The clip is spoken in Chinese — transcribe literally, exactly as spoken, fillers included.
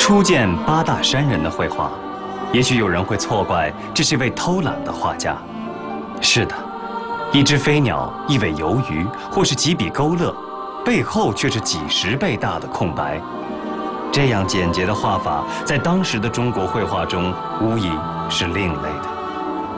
初见八大山人的绘画，也许有人会错怪这是一位偷懒的画家。是的，一只飞鸟、一尾游鱼，或是几笔勾勒，背后却是几十倍大的空白。这样简洁的画法，在当时的中国绘画中，无疑是另类的。